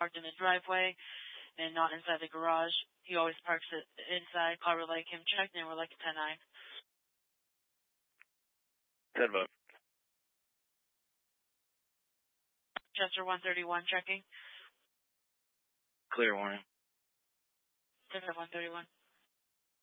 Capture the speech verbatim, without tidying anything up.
parked in the driveway and not inside the garage. He always parks it inside. Call Relay Kim checked in. We're like a ten nine. ten five. Chester one thirty-one checking. Clear warning. Chester one thirty-one.